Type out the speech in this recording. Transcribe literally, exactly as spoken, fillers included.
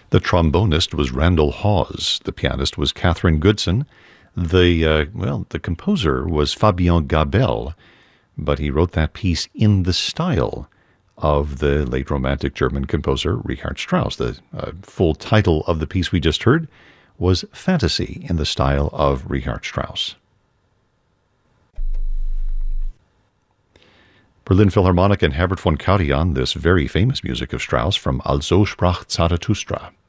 The trombonist was Randall Hawes. The pianist was Catherine Goodson. The, uh, well, the composer was Fabien Gabel, but he wrote that piece in the style of the late Romantic German composer Richard Strauss. The uh, full title of the piece we just heard was Fantasy in the style of Richard Strauss. Berlin Philharmonic and Herbert von Karajan, this very famous music of Strauss from Also sprach Zarathustra.